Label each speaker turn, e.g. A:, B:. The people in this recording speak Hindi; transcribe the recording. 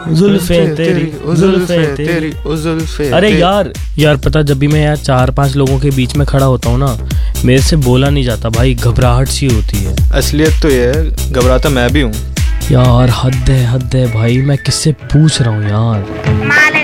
A: जुल्फें तेरी, जुल्फें तेरी,
B: जुल्फे।
A: अरे यार पता, जब भी मैं यार 4-5 लोगों के बीच में खड़ा होता हूँ ना, मेरे से बोला नहीं जाता भाई, घबराहट सी होती है।
B: असलियत तो ये है, घबराता मैं भी हूँ
A: यार हद है भाई, मैं किससे पूछ रहा हूँ यार।